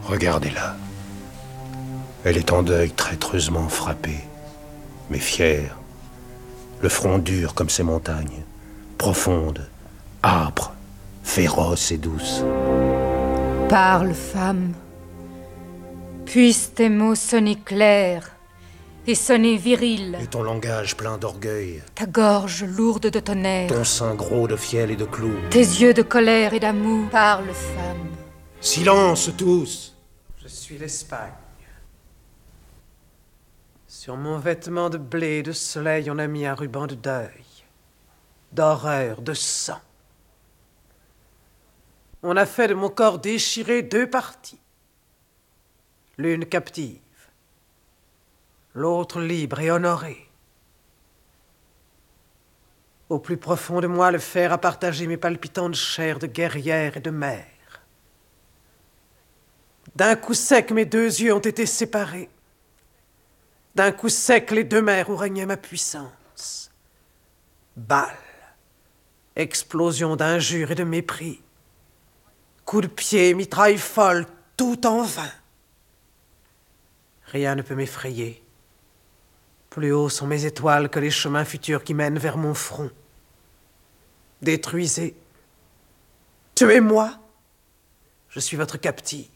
Regardez-la. Elle est en deuil, traîtreusement frappée, mais fière. Le front dur comme ces montagnes, profonde, âpre, féroce et douce. Parle, femme. Puissent tes mots sonner clairs et sonner virils. Et ton langage plein d'orgueil. Ta gorge lourde de tonnerre. Ton sein gros de fiel et de clous. Tes yeux de colère et d'amour. Parle, femme. Silence tous! Je suis l'Espagne. Sur mon vêtement de blé et de soleil, on a mis un ruban de deuil, d'horreur, de sang. On a fait de mon corps déchiré 2 parties. L'une captive, l'autre libre et honorée. Au plus profond de moi, le fer a partagé mes palpitantes chairs de guerrière et de mère. D'un coup sec, mes 2 yeux ont été séparés. D'un coup sec, les 2 mers où régnait ma puissance. Balles, explosion d'injures et de mépris. Coups de pied, mitrailles folles, tout en vain. Rien ne peut m'effrayer. Plus hauts sont mes étoiles que les chemins futurs qui mènent vers mon front. Détruisez. Tuez-moi. Je suis votre captive.